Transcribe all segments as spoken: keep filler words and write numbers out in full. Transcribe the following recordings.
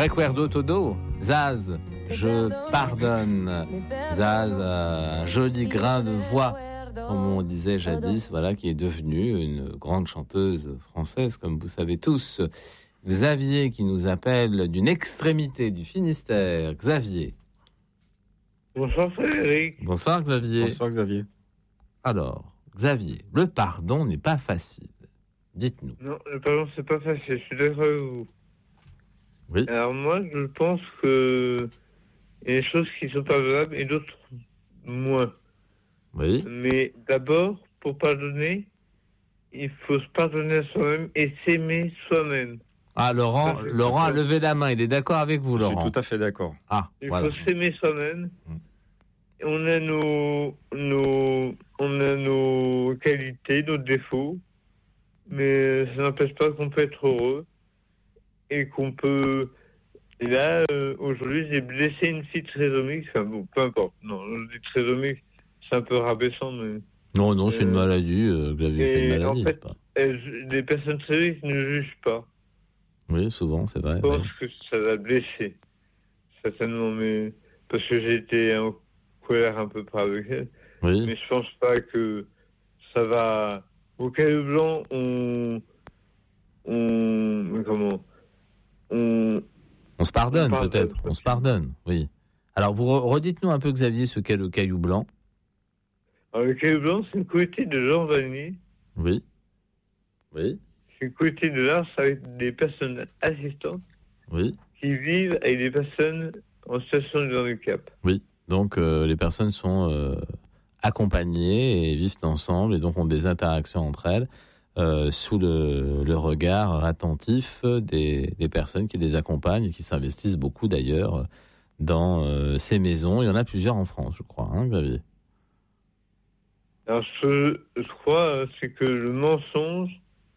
Recuerdo todo, Zaz, je pardonne. Zaz a un joli grain de voix, comme on disait jadis, voilà, qui est devenue une grande chanteuse française, comme vous savez tous. Xavier qui nous appelle d'une extrémité du Finistère. Xavier. Bonsoir Frédéric. Bonsoir Xavier. Bonsoir Xavier. Alors, Xavier, le pardon n'est pas facile. Dites-nous. Non, le pardon, c'est pas facile, je suis d'accord avec vous. Oui. Alors moi, je pense que il y a des choses qui sont pardonnables et d'autres moins. Oui. Mais d'abord, pour pardonner, il faut se pardonner à soi-même et s'aimer soi-même. Ah, Laurent, Ça, Laurent a levé la main. Il est d'accord avec vous, Laurent? Je suis tout à fait d'accord. Ah, Il voilà. faut s'aimer soi-même. Mm. On a nos, nos, on a nos qualités, nos défauts, mais ça n'empêche pas qu'on peut être heureux et qu'on peut. Et là, euh, aujourd'hui, j'ai blessé une fille trisomique. Enfin bon, peu importe. Non, je dis trisomique, c'est un peu rabaissant, mais. Non, non, c'est une Euh, maladie, euh, Xavier, c'est une et maladie. en fait, pas... elles- les personnes trisomiques ne jugent pas. Oui, souvent, c'est vrai. Je pense oui. que ça l'a blessé, certainement, mais parce que j'ai été en colère un peu par avec elle. Oui. Mais je pense pas que ça va. Au Caillou Blanc, on, on, comment, on. On se pardonne, on pardonne, peut-être. On se pardonne, oui. Alors, vous re- redites-nous un peu, Xavier, ce qu'est le caillou blanc. Alors, le Caillou Blanc, c'est une communauté de Jean Vanier. Oui. Oui. C'est une communauté de l'art avec des personnes assistantes Oui. qui vivent avec des personnes en situation de handicap. Oui. Donc, euh, les personnes sont euh, accompagnées et vivent ensemble et donc ont des interactions entre elles euh, sous le, le regard attentif des, des personnes qui les accompagnent et qui s'investissent beaucoup d'ailleurs dans euh, ces maisons. Il y en a plusieurs en France, je crois, hein, Xavier? Alors, ce je crois, c'est que le mensonge,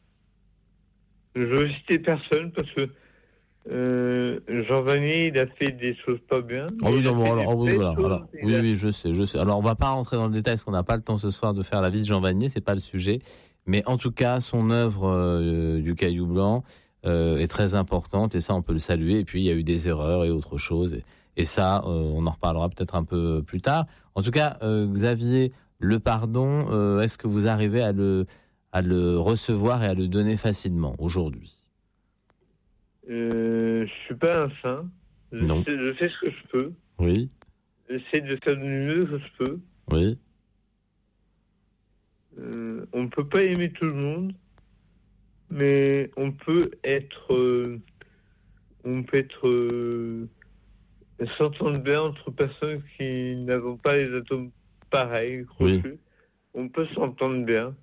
je veux citer personne parce que euh, Jean Vanier, il a fait des choses pas bien. Oh oui, Il a non, bon, fait alors, des oh oui, belles voilà, choses, alors, il oui, a- oui, je sais, je sais. Alors, on va pas rentrer dans le détail parce qu'on n'a pas le temps ce soir de faire la vie de Jean Vanier, c'est pas le sujet. Mais en tout cas, son œuvre euh, du Caillou Blanc euh, est très importante et ça, on peut le saluer. Et puis, il y a eu des erreurs et autre chose. Et, et ça, euh, on en reparlera peut-être un peu plus tard. En tout cas, euh, Xavier, le pardon, euh, est-ce que vous arrivez à le, à le recevoir et à le donner facilement aujourd'hui? Euh, je suis pas un saint. Je Non. sais, je sais ce que je peux. Oui, J'essaie de faire du mieux que je peux. oui, Euh, on ne peut pas aimer tout le monde, mais on peut être, euh, on peut être euh, s'entendre bien entre personnes qui n'avons pas les atomes pareils, crochus. Oui. On peut s'entendre bien.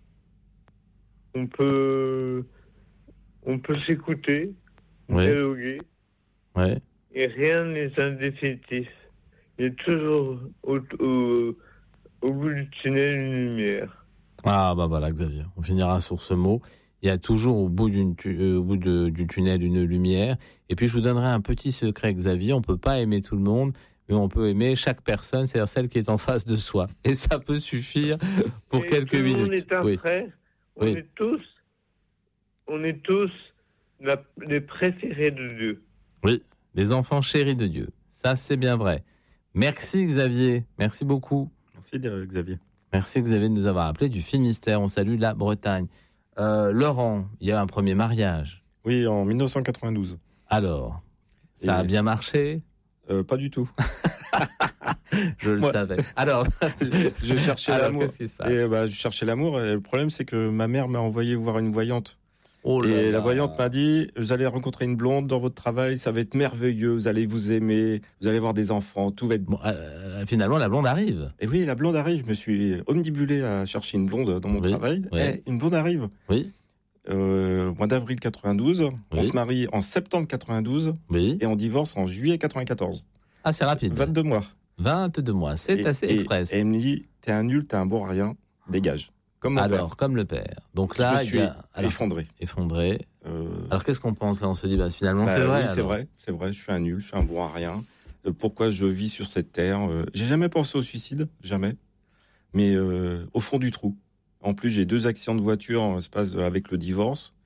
On peut, on peut s'écouter, Oui. dialoguer, oui. et rien n'est indéfinitif. Il y a toujours au, au, au bout du tunnel une lumière. Ah bah voilà Xavier, on finira sur ce mot. Il y a toujours au bout, d'une tu- euh, au bout de- du tunnel une lumière. Et puis je vous donnerai un petit secret Xavier, on peut pas aimer tout le monde, mais on peut aimer chaque personne, c'est-à-dire celle qui est en face de soi. Et ça peut suffire pour Et quelques tout le minutes. monde est un Oui. frère. On Oui. est tous, on est tous la- les préférés de Dieu. Oui, les enfants chéris de Dieu. Ça c'est bien vrai. Merci Xavier, merci beaucoup. Merci Xavier. Merci Xavier de nous avoir appelé du Finistère. On salue la Bretagne. Euh, Laurent, il y a un premier mariage. Oui, en dix-neuf cent quatre-vingt-douze. Alors, ça Et- a bien marché? Euh, pas du tout. Je le Moi- savais. Alors, Je cherchais alors, l'amour. qu'est-ce qui se passe? Et bah, je cherchais l'amour. Et le problème, c'est que ma mère m'a envoyé voir une voyante. Oh là Et là. la voyante m'a dit, vous allez rencontrer une blonde dans votre travail, ça va être merveilleux, vous allez vous aimer, vous allez avoir des enfants, tout va être bon. Bon, euh, finalement, la blonde arrive. Et oui, la blonde arrive. Je me suis omnibulé à chercher une blonde dans mon Oui, travail. oui. Et une blonde arrive. Oui, Euh, au mois d'avril quatre-vingt-douze. On Oui. se marie en septembre quatre-vingt-douze oui. et on divorce en juillet quatre-vingt-quatorze. Ah, c'est rapide. vingt-deux mois. vingt-deux mois, c'est Et- assez et- express. Et elle me dit, t'es un nul, t'es un bon à rien, dégage. Comme mon Alors, père. comme le père. Donc Je là, me il suis y a alors, effondré. effondré. Euh, Alors, qu'est-ce qu'on pense là? On se dit, bah, finalement, bah c'est vrai. oui, c'est alors. vrai, c'est vrai, je suis un nul, je suis un bon à rien. Euh, pourquoi je vis sur cette terre Euh, J'ai jamais pensé au suicide, jamais. Mais euh, au fond du trou. En plus, j'ai deux accidents de voiture en espace euh, avec le divorce.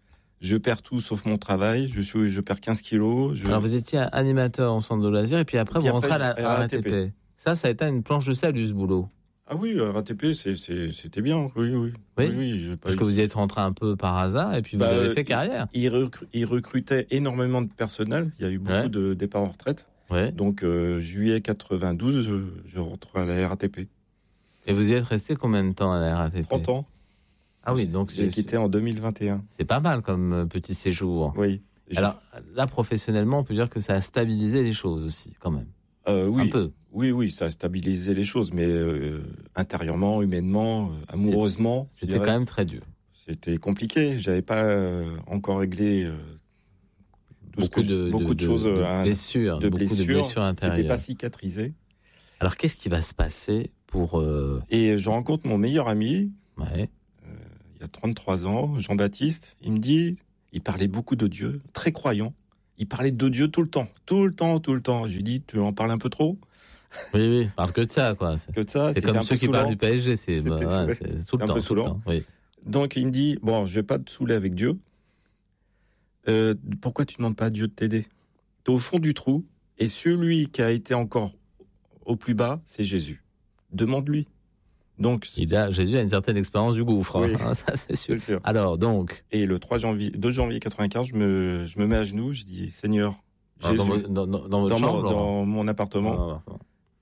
Je perds tout sauf mon travail. Je, suis, je perds quinze kilos. Je... Alors, vous étiez animateur en centre de loisirs et puis après, Et puis vous après, rentrez à la R A R A T T P. P. Ça, ça a été une planche de salut, ce boulot. Ah oui, R A T P, c'est, c'est, c'était bien. Oui, oui. Oui, oui j'ai pas Parce eu- que vous y êtes rentré un peu par hasard et puis Bah, vous avez euh, fait carrière. Il, recru- il recrutait énormément de personnel. Il y a eu beaucoup Ouais. de départs en retraite. Ouais. Donc, euh, juillet quatre-vingt-douze, je, je rentre à la R A T P. Et vous y êtes resté combien de temps à la R A T P? trente ans. Ah oui, donc J'ai c'est, quitté en deux mille vingt et un. c'est pas mal comme euh, petit séjour. Oui. J'ai- Alors là, professionnellement, on peut dire que ça a stabilisé les choses aussi, quand même. Euh, oui. Un peu. Oui, oui, ça a stabilisé les choses, mais euh, intérieurement, humainement, euh, amoureusement, je C'était dirais, quand même très dur. c'était compliqué. J'avais pas euh, encore réglé euh, tout ce Beaucoup que- de, beaucoup de, de- choses, de euh, blessures, de beaucoup blessures. de blessures C'était intérieures. pas cicatrisé. Alors qu'est-ce qui va se passer pour euh, Et je rencontre mon meilleur ami, ouais. il y a trente-trois ans, Jean-Baptiste. Il me dit, il parlait beaucoup de Dieu, très croyant. Il parlait de Dieu tout le temps, tout le temps, tout le temps. Je lui dis, tu en parles un peu trop Oui, oui, parle que de ça, quoi. C'est, que de ça. c'est c'était comme un ceux peu qui parlent saoulant. du P S G, c'est, C'était- bah, ouais, ouais, c'est, c'est tout le un temps. peu tout le saoulant. temps, oui. Donc il me dit, bon, je vais pas te saouler avec Dieu. Euh, pourquoi tu ne demandes pas à Dieu de t'aider? Tu es au fond du trou, et celui qui a été encore au plus bas, c'est Jésus. Demande-lui. Donc, Il a, Jésus a une certaine expérience du gouffre, Oui. hein, ça c'est sûr. c'est sûr. Alors donc, Et le trois janvier, deux janvier quatre-vingt-quinze, je me, je me mets à genoux, je dis, Seigneur, Jésus, dans, vo- dans, dans, dans votre dans, mon, chambre, Laurent dans mon appartement, Non, non, non.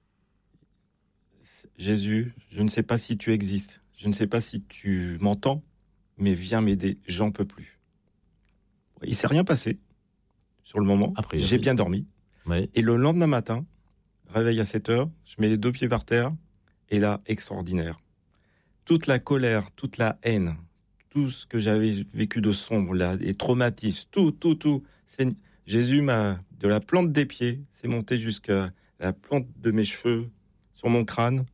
Jésus, je ne sais pas si tu existes, je ne sais pas si tu m'entends, mais viens m'aider, j'en peux plus. Il s'est rien passé sur le moment, A priori. j'ai bien dormi. Oui. Et le lendemain matin, réveil à sept heures, je mets les deux pieds par terre, et là, extraordinaire. Toute la colère, toute la haine, tout ce que j'avais vécu de sombre, là, les traumatismes, tout, tout, tout. C'est... Jésus m'a, de la plante des pieds, c'est monté jusqu'à la plante de mes cheveux, sur mon crâne.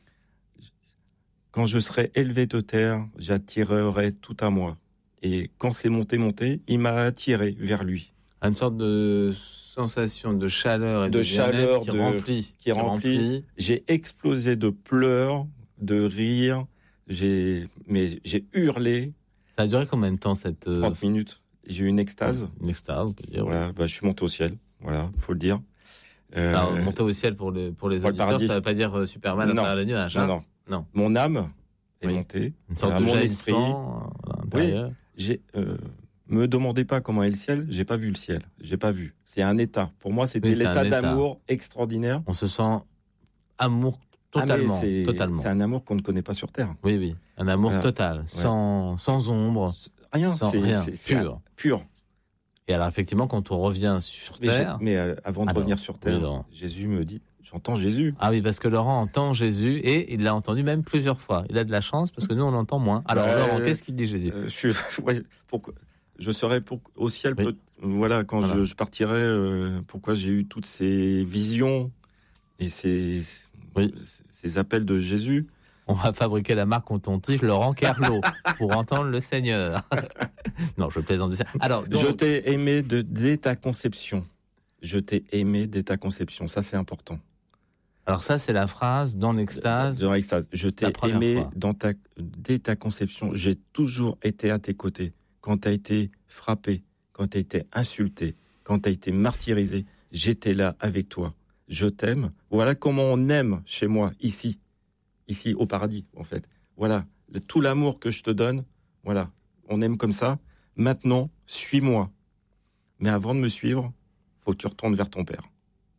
Quand je serai élevé de terre, j'attirerai tout à moi. Et quand c'est monté, monté, il m'a attiré vers lui. Une sorte de sensation de chaleur et de, De bien-être chaleur, qui de- remplit. qui remplit. J'ai explosé de pleurs, de rires, j'ai, mais j'ai hurlé Ça a duré combien de temps cette euh, trente minutes. J'ai eu une extase. une extase, on peut dire. Voilà, bah, je suis monté au ciel. Voilà, faut le dire. Euh, Alors, monter au ciel pour les, pour les pour le auditeurs, paradis. ça ne veut pas dire euh, Superman à Non. travers les nuages. non, hein. non, Non. Mon âme est Oui. montée. Une sorte à de mon esprit. jaillissement euh, à l'intérieur. J'ai, euh, me demandez pas comment est le ciel. J'ai pas vu le ciel. J'ai pas vu. C'est un état. Pour moi, c'était Oui, c'est l'état un état. d'amour extraordinaire. On se sent amour Ah, mais totalement. c'est, totalement. c'est un amour qu'on ne connaît pas sur Terre. Oui, oui. Un amour Voilà. total, sans, sans ombre, Rien. sans c'est, rien, c'est- c'est pur. un- pur. Et alors, effectivement, quand on revient sur Mais, j'ai- Terre. mais, euh, avant de Alors, revenir sur Terre, oui, Laurent. Jésus me dit, j'entends Jésus. Ah oui, parce que Laurent entend Jésus et il l'a entendu même plusieurs fois. Il a de la chance parce que nous, on l'entend moins. Alors, Bah, Laurent, euh, qu'est-ce qu'il dit Jésus? Euh, je suis, ouais, pourquoi, je serai pour, au ciel. Oui. peut- voilà, quand Voilà. Je, je partirai, euh, pourquoi j'ai eu toutes ces visions et ces, Oui. ces appels de Jésus. On va fabriquer la marque coton-tige Laurent Kerlot pour entendre le Seigneur. Non, je plaisante. Alors, donc, Je t'ai aimé de, dès ta conception. Je t'ai aimé dès ta conception. Ça, c'est important. alors ça, c'est la phrase dans l'extase. Dans l'extase. Je t'ai La première aimé fois. dans ta, dès ta conception. J'ai toujours été à tes côtés. Quand tu as été frappé, quand tu as été insulté, quand tu as été martyrisé, j'étais là avec toi. Je t'aime. Voilà comment on aime chez moi, ici. Ici, au paradis, en fait. Voilà. Le- tout l'amour que je te donne, voilà. On aime comme ça. Maintenant, suis-moi. Mais avant de me suivre, faut que tu retournes vers ton père.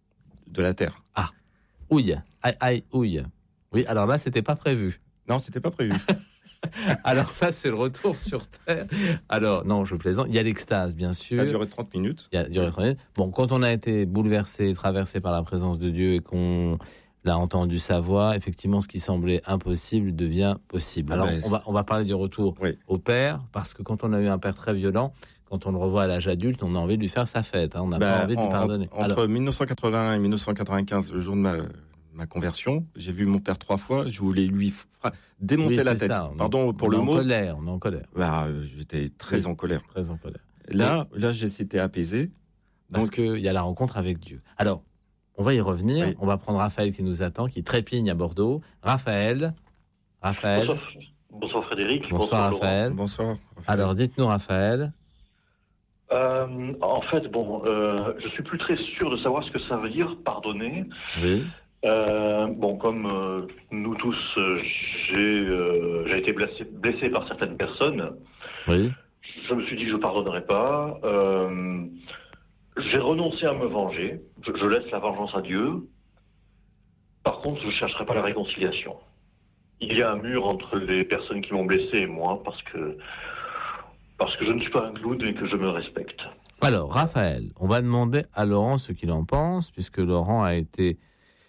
De la terre. Ouille. Aïe, aïe, ouille. Oui, alors là, c'était pas prévu. Non, c'était pas prévu. Alors ça, c'est le retour sur Terre. Alors, non, je plaisante. Il y a l'extase, bien sûr. Ça a duré trente minutes. Il y a duré trente minutes. Bon, quand on a été bouleversé, traversé par la présence de Dieu et qu'on l'a entendu sa voix, effectivement, ce qui semblait impossible devient possible. Ah Alors, ben, on va, on va parler du retour Oui. au père, parce que quand on a eu un père très violent, quand on le revoit à l'âge adulte, on a envie de lui faire sa fête. hein. On n'a Ben, pas envie de lui en- pardonner. Entre Alors, mille neuf cent quatre-vingt-un et mille neuf cent quatre-vingt-quinze, le jour de ma, ma conversion, j'ai vu mon père trois fois. Je voulais lui fra- démonter oui, la c'est tête. ça. On- Pardon pour on le est en mot. colère, on est en colère. Bah, euh, j'étais très Oui. en colère. Très en colère. Là, là, j'ai s'était apaisé. Parce Donc, qu'il y a la rencontre avec Dieu. Alors, on va y revenir. Oui. On va prendre Raphaël qui nous attend, qui trépigne à Bordeaux. Raphaël. Raphaël. Bonsoir, bonsoir Frédéric. Bonsoir, Laurent. Raphaël. bonsoir. Alors, dites-nous, Raphaël. Euh, en fait, bon, euh, je suis plus très sûr de savoir ce que ça veut dire pardonner. Oui. Euh, bon, comme euh, nous tous, euh, j'ai, euh, j'ai été blessé, blessé par certaines personnes. Oui. Je me suis dit que je ne pardonnerai pas. Euh, j'ai renoncé à me venger. Je, je laisse la vengeance à Dieu. Par contre, je ne chercherai pas la réconciliation. Il y a un mur entre les personnes qui m'ont blessé et moi parce que, parce que je ne suis pas un clown et que je me respecte. Alors, Raphaël, on va demander à Laurent ce qu'il en pense, puisque Laurent a été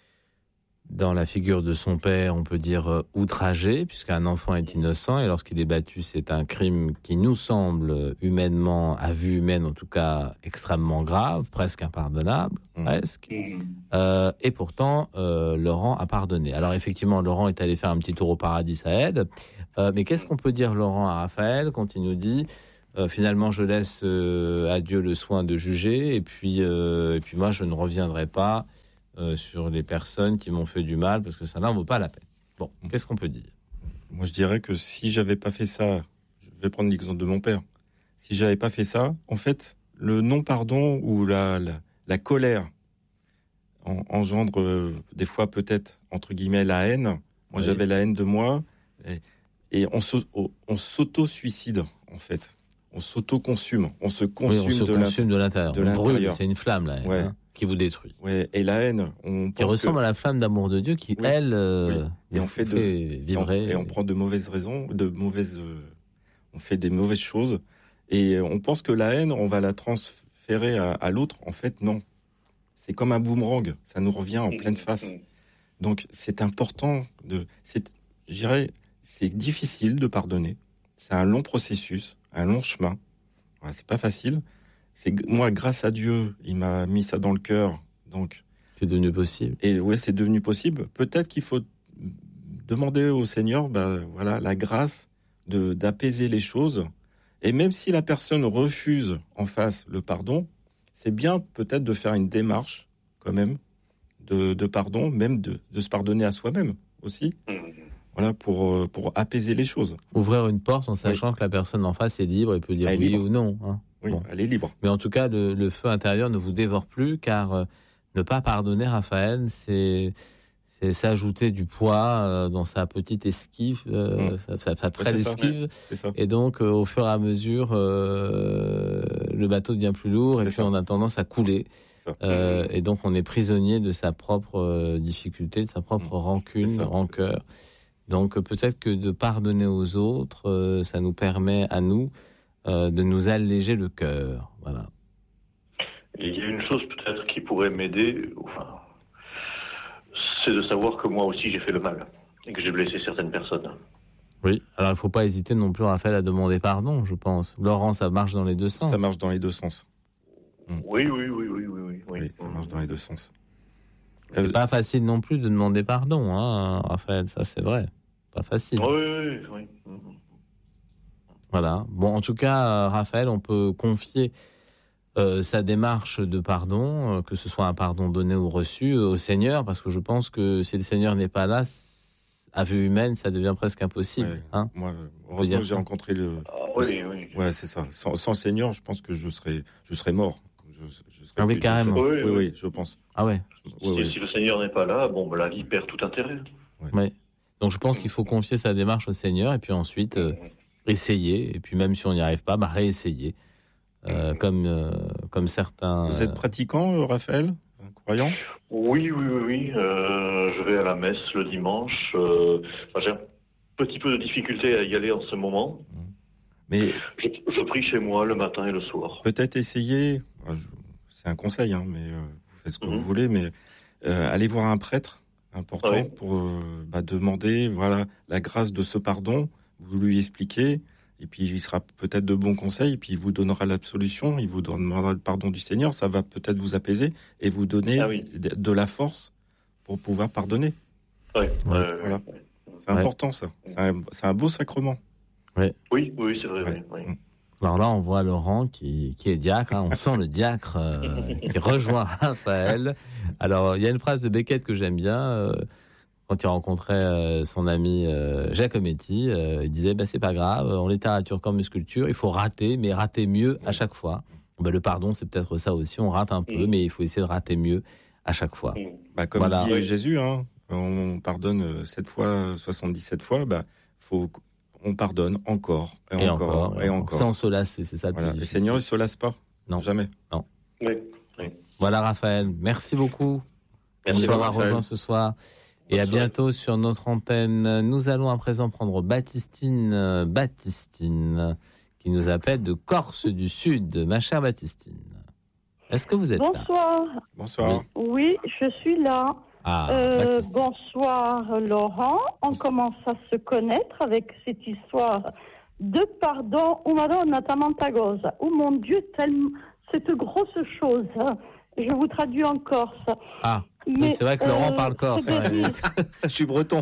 dans la figure de son père, on peut dire, euh, outragé, puisqu'un enfant est innocent, et lorsqu'il est battu, c'est un crime qui nous semble humainement, à vue humaine en tout cas, extrêmement grave, presque impardonnable, mmh. presque. Mmh. Euh, et pourtant, euh, Laurent a pardonné. Alors effectivement, Laurent est allé faire un petit tour au paradis, ça aide. Euh, mais qu'est-ce qu'on peut dire, Laurent, à Raphaël, quand il nous dit euh, finalement, je laisse euh, à Dieu le soin de juger, et puis, euh, et puis moi, je ne reviendrai pas Euh, sur les personnes qui m'ont fait du mal, parce que ça n'en vaut pas la peine. Bon, qu'est-ce qu'on peut dire ? Moi, je dirais que si j'avais pas fait ça, je vais prendre l'exemple de mon père. Si j'avais pas fait ça, en fait, le non-pardon ou la, la, la colère en, engendre euh, des fois peut-être, entre guillemets, la haine. Moi, oui. J'avais la haine de moi et, et on, on s'auto-suicide, en fait. On s'auto-consume. On se consume, oui, on se de, consume de l'intérieur. De on l'intérieur. Brûle, c'est une flamme, la haine, ouais. hein, qui vous détruit. Ouais. Et la haine, on qui ressemble que... à la flamme d'amour de Dieu qui, oui. elle, euh, oui. et on fait, fait de... vibrer. Et on, et on prend de mauvaises raisons, de mauvaises... Euh... on fait des mauvaises choses. Et on pense que la haine, on va la transférer à, à l'autre. En fait, non. C'est comme un boomerang. Ça nous revient en pleine face. Donc, c'est important de... C'est... Je dirais, c'est difficile de pardonner. C'est un long processus, un long chemin. Ouais, c'est pas facile. C'est moi, grâce à Dieu, il m'a mis ça dans le cœur. Donc, c'est devenu possible. Et ouais, c'est devenu possible. Peut-être qu'il faut demander au Seigneur, bah, voilà, la grâce de d'apaiser les choses. Et même si la personne refuse en face le pardon, c'est bien peut-être de faire une démarche quand même de, de pardon, même de, de se pardonner à soi-même aussi. Voilà, pour, pour apaiser les choses. Ouvrir une porte en sachant oui. que la personne en face est libre et peut dire oui libre. ou non. Hein. Oui, bon. Elle est libre. Mais en tout cas, le, le feu intérieur ne vous dévore plus, car euh, ne pas pardonner, Raphaël, c'est, c'est s'ajouter du poids euh, dans sa petite esquive, euh, mmh. sa, sa, sa très ouais, esquive. Ça, ouais. Et donc, euh, au fur et à mesure, euh, le bateau devient plus lourd, c'est et puis ça. on a tendance à couler. Euh, et donc, on est prisonnier de sa propre euh, difficulté, de sa propre mmh. rancune, ça, rancœur. Donc peut-être que de pardonner aux autres, euh, ça nous permet à nous euh, de nous alléger le cœur. Voilà. Et il y a une chose peut-être qui pourrait m'aider, enfin, c'est de savoir que moi aussi j'ai fait le mal et que j'ai blessé certaines personnes. Oui, alors il ne faut pas hésiter non plus, Raphaël, à demander pardon, je pense. Laurent, ça marche dans les deux sens. Ça marche dans les deux sens. Mmh. Oui, oui, oui, oui, oui, oui. Oui, ça marche dans les deux sens. C'est euh... pas facile non plus de demander pardon, hein, Raphaël, ça c'est vrai. Pas facile. Oui, oui, oui. Voilà. Bon, en tout cas, Raphaël, on peut confier euh, sa démarche de pardon, euh, que ce soit un pardon donné ou reçu, euh, au Seigneur, parce que je pense que si le Seigneur n'est pas là, à vue humaine, ça devient presque impossible. Ouais, hein moi, heureusement, j'ai rencontré le. Ah, oui, oui. Ouais, c'est ça. Sans, sans Seigneur, je pense que je serais, je serais mort. Je, je serais ah oui, plus, carrément. Je, oui, oui, oui, je pense. Ah ouais. Si, oui, oui. si le Seigneur n'est pas là, bon, ben, la vie perd tout intérêt. Ouais. ouais. Donc je pense qu'il faut confier sa démarche au Seigneur et puis ensuite euh, essayer. Et puis même si on n'y arrive pas, bah, réessayer. Euh, comme, euh, comme certains... Vous êtes pratiquant, Raphaël ? Croyant ? Oui, oui, oui. oui. Euh, je vais à la messe le dimanche. Euh, enfin, j'ai un petit peu de difficulté à y aller en ce moment. Mais je, je prie chez moi le matin et le soir. Peut-être essayer, c'est un conseil, hein, mais euh, vous faites ce que mmh. vous voulez, mais euh, allez voir un prêtre. Important oui. pour euh, bah, demander voilà, la grâce de ce pardon, vous lui expliquez, et puis il sera peut-être de bons conseils, et puis il vous donnera l'absolution, il vous donnera le pardon du Seigneur, ça va peut-être vous apaiser et vous donner ah oui. de, de la force pour pouvoir pardonner. Oui, ouais, voilà. oui. C'est ouais. important ça, c'est un, c'est un beau sacrement. Ouais. Oui, oui, c'est vrai. Ouais. Oui, oui. Alors là, on voit Laurent qui, qui est diacre, hein. On sent le diacre euh, qui rejoint Raphaël. Alors, il y a une phrase de Beckett que j'aime bien, euh, quand il rencontrait euh, son ami euh, Giacometti, euh, il disait bah, « c'est pas grave, en littérature comme en sculpture, il faut rater, mais rater mieux à chaque fois ». Ben, le pardon, c'est peut-être ça aussi. On rate un peu, Mmh. mais il faut essayer de rater mieux à chaque fois. Mmh. Bah, comme Voilà. dit Oui. Jésus, hein, on pardonne sept fois, soixante-dix-sept fois, bah, faut, on pardonne encore, et, Et encore, encore, et encore. Sans se lasser, c'est ça le Voilà. plus Le difficile. Seigneur, il ne se lasse pas. Non. Jamais. Oui. Oui. Voilà, Raphaël. Merci beaucoup de Merci, nous avoir Raphaël. rejoints ce soir. Et Bonne à soirée. bientôt sur notre antenne. Nous allons à présent prendre Baptistine, euh, Baptistine, qui nous appelle de Corse du Sud. Ma chère Baptistine, est-ce que vous êtes là? Bonsoir. Bonsoir. Oui, je suis là. Ah, Euh, Baptistine. bonsoir Laurent. On commence à se connaître avec cette histoire de pardon. Oh Madonna Tamantagosa. Oh mon Dieu, tellement cette grosse chose. Je vous traduis en corse. Ah, oui, Mais, c'est vrai que Laurent euh, parle corse. hein. Frédéric, Je suis breton.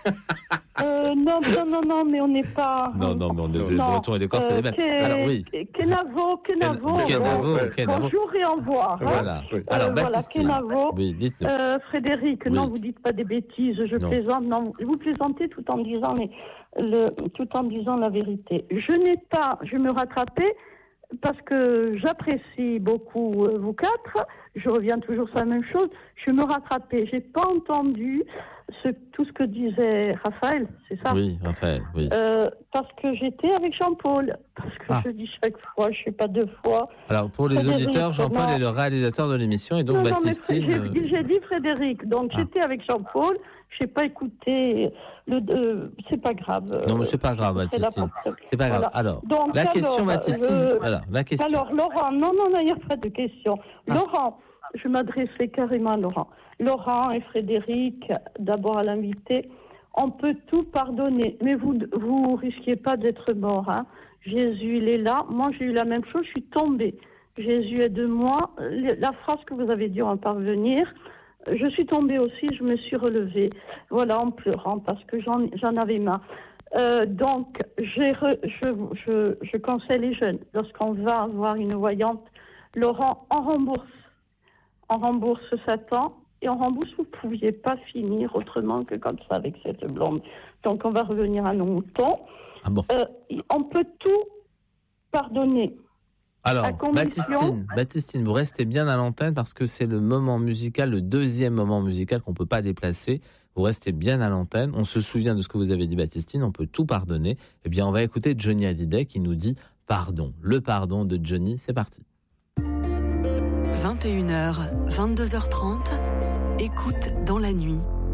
euh, non, non, non, non, mais on n'est pas. Non, non, mais on est Non. breton et les corses, c'est Euh, les mêmes. que- Alors oui, Kenavo, Kenavo. Ken- Kenavo, bon, Kenavo. Bonjour et au revoir. hein. voilà. Oui. Alors, Euh, voilà, Baptistine, Kenavo. oui, dites-nous. Euh, Frédéric, Oui. non, vous dites pas des bêtises, je Non. plaisante. Non, vous plaisantez tout en disant les, le, tout en disant la vérité. Je n'ai pas, je me rattrapais parce que j'apprécie beaucoup euh, vous quatre. Je reviens toujours sur la même chose. Je me rattrapais. J'ai pas entendu ce, tout ce que disait Raphaël, c'est ça. Oui, Raphaël, oui. Euh, parce que j'étais avec Jean-Paul. Parce que Ah. je dis chaque fois, je ne sais pas deux fois. Alors, pour les Frédéric, auditeurs, Jean-Paul non. est le réalisateur de l'émission et donc non, non, mais Baptistine... Fré- euh, j'ai, j'ai dit Frédéric, donc Ah. j'étais avec Jean-Paul, je n'ai pas écouté, le, euh, c'est pas grave. Non, mais c'est pas grave, Je serai là Baptistine. pour- C'est pas grave. Voilà. Alors, Donc, la alors, question, Baptistine... euh, Alors, la question... Alors, Laurent, non, non, non, il n'y a pas de question. Ah. Laurent, je m'adressais carrément à Laurent. Laurent et Frédéric, d'abord à l'invité, on peut tout pardonner, mais vous vous risquez pas d'être mort. Hein. Jésus, il est là. Moi, j'ai eu la même chose, je suis tombée. Jésus est de moi. La phrase que vous avez dit, on va parvenir. Je suis tombée aussi, je me suis relevée. Voilà, en pleurant, parce que j'en, j'en avais marre. Euh, donc, j'ai re, je, je, je conseille les jeunes, lorsqu'on va voir une voyante, Laurent, on rembourse. On rembourse Satan et on rembourse. Vous ne pouviez pas finir autrement que comme ça avec cette blonde. Donc, on va revenir à nos moutons. Ah bon. Euh, on peut tout pardonner. Alors, à condition- Baptistine, Baptistine, vous restez bien à l'antenne parce que c'est le moment musical, le deuxième moment musical qu'on ne peut pas déplacer. Vous restez bien à l'antenne. On se souvient de ce que vous avez dit, Baptistine. On peut tout pardonner. Eh bien, on va écouter Johnny Hallyday qui nous dit pardon. Le pardon de Johnny, c'est parti. vingt et une heures, vingt-deux heures trente, écoute dans la nuit,